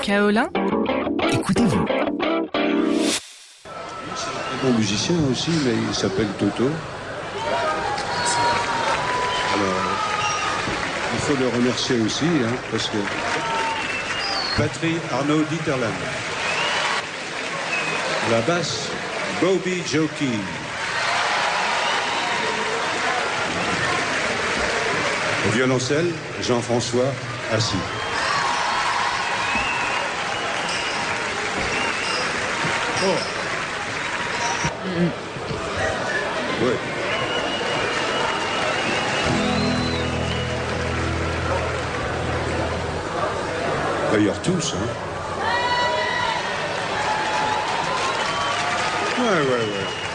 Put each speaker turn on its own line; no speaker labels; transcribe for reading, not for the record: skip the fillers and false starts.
Kaolin, écoutez-vous.
C'est un bon musicien aussi, mais il s'appelle Toto. Alors, il faut le remercier aussi, hein, parce que... Patrick Arnaud Dieterland. À la basse, Bobby Jockey. Au violoncelle, Jean-François Assis. Oh. Ouais. D'ailleurs tous, hein. Ouais.